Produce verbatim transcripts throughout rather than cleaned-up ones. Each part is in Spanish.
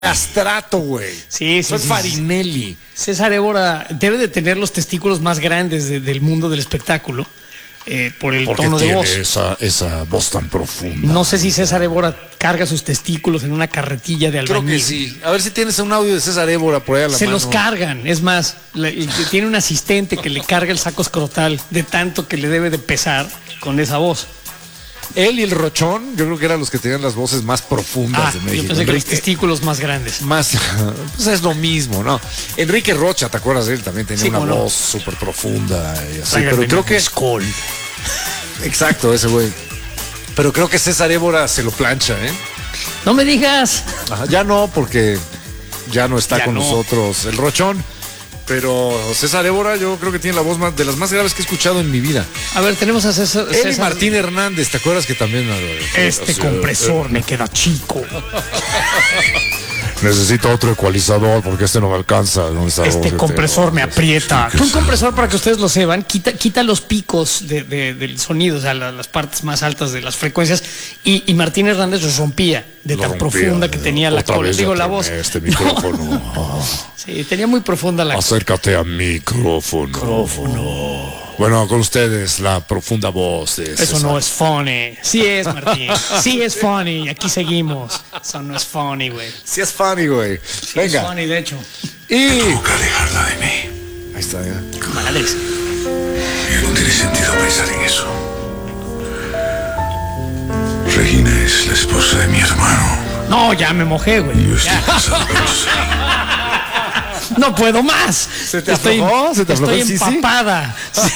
castrato, güey. Sí, sí, Soy sí, Farinelli. César Évora debe de tener los testículos más grandes de, del mundo del espectáculo. Eh, por el Porque tono de tiene voz. Esa, esa voz tan profunda. No sé si César Évora carga sus testículos en una carretilla de albañil. Creo que sí. A ver si tienes un audio de César Évora por ahí a la Se mano. los cargan. Es más, le, tiene un asistente que le carga el saco escrotal de tanto que le debe de pesar con esa voz. Él y el Rochón, yo creo que eran los que tenían las voces más profundas Ah, de México. yo pensé que los Enrique- testículos más grandes. Más, pues es lo mismo, ¿no? Enrique Rocha, ¿te acuerdas de él? También tenía Sí, una cómo no. voz súper profunda y así. Tráiganme Pero creo que. Skol. Exacto, ese güey. Pero creo que César Évora se lo plancha, ¿eh? No me digas. Ajá, ya no, porque ya no está Ya con no. nosotros el Rochón. Pero César Évora, yo creo que tiene la voz más, de las más graves que he escuchado en mi vida. A ver, tenemos a César. Él y César- Martín Hernández, ¿te acuerdas que también? Este compresor me queda chico. Necesito otro ecualizador porque este no me alcanza. ¿Dónde está? Este compresor me aprieta. Que un compresor, para que ustedes lo sepan, quita, quita los picos de, de- del sonido, o sea, la- las partes más altas de las frecuencias. Y, y Martín Hernández los rompía de Lo tan rompía, profunda que tenía la otra cola. vez Digo, ya la tiene voz. este micrófono. Ah. Sí, tenía muy profunda la Acércate a micrófono. micrófono. Bueno, con ustedes la profunda voz de Eso César. no es funny. Sí es, Martín. Sí es funny. Aquí seguimos. Eso no es funny, güey. Sí es funny, güey. Sí Venga. es funny, de hecho. Y... Tengo que alejarla de mí. Ahí está, ya. Madres. Ya no tiene sentido pensar en eso. Regina es la esposa de mi hermano. No, ya me mojé, güey. Y yo estoy Ya. casado con Jocelyn. No puedo más. ¿Se te estoy, aflojó? ¿Se te aflojó estoy el sisi? empapada.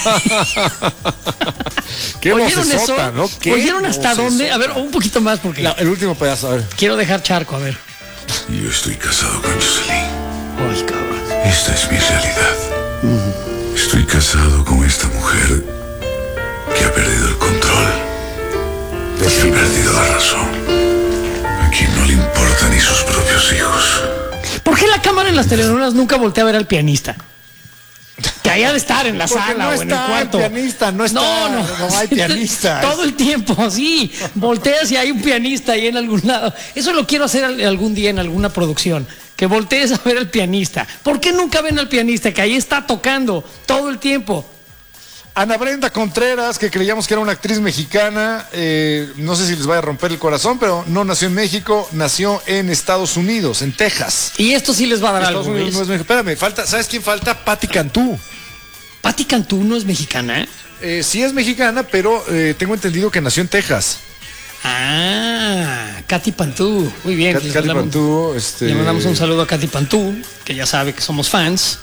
Qué ¿Oyeron vocesota, eso? ¿no? ¿Qué ¿Oyeron hasta vocesota? dónde? A ver, un poquito más porque La- el último pedazo, a ver. quiero dejar charco, a ver. Y yo estoy casado con Jocelyn. Ay, cabrón. Esta es mi realidad. Estoy casado con esta mujer que ha perdido el control. Que ha perdido la razón. A quien no le importa ni sus propios hijos. ¿Por qué la cámara en las telenovelas nunca voltea a ver al pianista? Que haya de estar en la Porque sala no o en el está cuarto. el pianista, no está, No, no, no hay pianista. Todo el tiempo, sí. Volteas y hay un pianista ahí en algún lado. Eso lo quiero hacer al- algún día en alguna producción. Que voltees a ver al pianista. ¿Por qué nunca ven al pianista? Que ahí está tocando todo el tiempo. Ana Brenda Contreras, que creíamos que era una actriz mexicana, eh, no sé si les vaya a romper el corazón, pero no nació en México, nació en Estados Unidos, en Texas. Y esto sí les va a dar Estados algo. Unidos no es México. Espérame, falta, ¿sabes quién falta? Patti Cantú. Patti Cantú no es mexicana. Eh, sí es mexicana, pero eh, tengo entendido que nació en Texas. Ah, Katy Pantú. Muy bien. Katy Les Katy mandamos- Pantú, este... Le mandamos un saludo a Katy Pantú, que ya sabe que somos fans.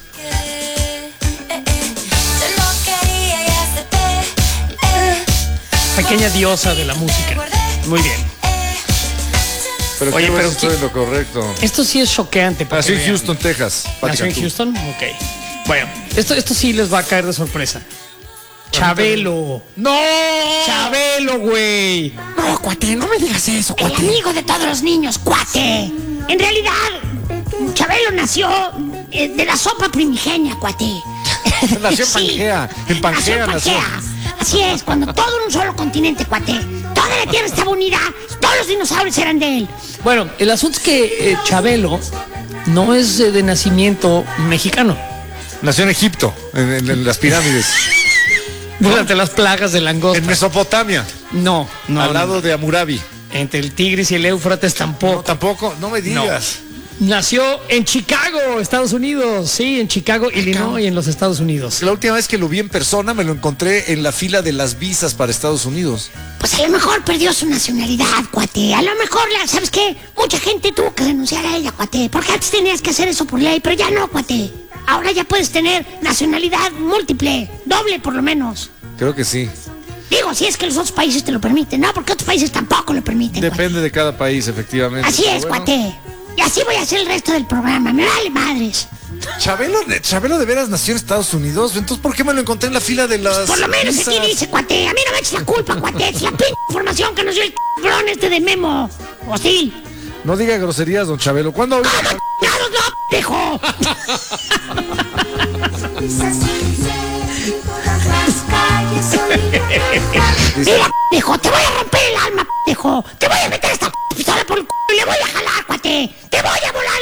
Pequeña diosa de la música. Muy bien. Pero Oye, quiero ver pero si estoy ¿qué- en lo correcto. Esto sí es choqueante. para Nació que en vean. Houston, Texas. Patti ¿Nació en Cantú. Houston? Ok. Bueno, esto, esto sí les va a caer de sorpresa. Chabelo. ¡No! Chabelo, güey. No, cuate, no me digas eso, El amigo de todos los niños, cuate. En realidad, Chabelo nació eh, de la sopa primigenia, cuate. Nació en Sí, Pangea. En Pangea nació en nació. Pangea. Así es, cuando todo en un solo continente, cuate. Toda la tierra estaba unida, todos los dinosaurios eran de él. Bueno, el asunto es que eh, Chabelo no es eh, de nacimiento mexicano. Nació en Egipto, en, en- en las pirámides. Durante las plagas de langosta. En Mesopotamia, No, no. al no, lado no. de Hammurabi. Entre el Tigris y el Éufrates tampoco. No, tampoco, no me digas. Nació en Chicago, Estados Unidos. Sí, en Chicago, Illinois, en los Estados Unidos. La última vez que lo vi en persona me lo encontré en la fila de las visas para Estados Unidos. Pues a lo mejor perdió su nacionalidad, cuate. A lo mejor, la, ¿sabes qué? Mucha gente tuvo que renunciar a ella, cuate. Porque antes tenías que hacer eso por ley, pero ya no, cuate. Ahora ya puedes tener nacionalidad múltiple, doble por lo menos. Creo que sí. Digo, si es que los otros países te lo permiten, ¿no? Porque otros países tampoco lo permiten. cuate. Depende de cada país, efectivamente. Así Pero es, bueno. cuate. Y así voy a hacer el resto del programa. Me vale madres. Chabelo, Chabelo de veras nació en Estados Unidos. Entonces, ¿por qué me lo encontré en la fila de las Por lo menos visas? aquí dice, cuate. A mí no me eches la culpa, cuate. Es la p información que nos dio el cabrón este de Memo. Hostil. No diga groserías, don Chabelo. ¿Cuándo oiga? ¡Claro, no, pendejo! Mira, hijo, te voy a romper el alma, hijo. Te voy a meter esta pistola por el culo y le voy a jalar, cuate. Te voy a volar